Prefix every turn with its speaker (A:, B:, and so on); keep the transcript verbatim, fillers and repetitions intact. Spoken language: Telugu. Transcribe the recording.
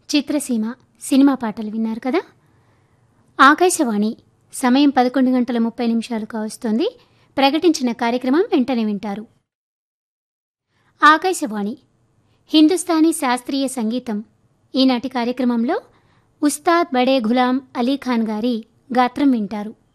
A: చిత్రసీమ సినిమా పాటలు విన్నారు కదా. ఆకాశవాణి సమయం పదకొండు గంటల ముప్పై నిమిషాలు కావస్తోంది. ప్రకటించిన కార్యక్రమం వెంటనే వింటారు. ఆకాశవాణి హిందుస్థానీ శాస్త్రీయ సంగీతం. ఈనాటి కార్యక్రమంలో ఉస్తాద్ బడే గులాం అలీఖాన్ గారి గాత్రం వింటారు.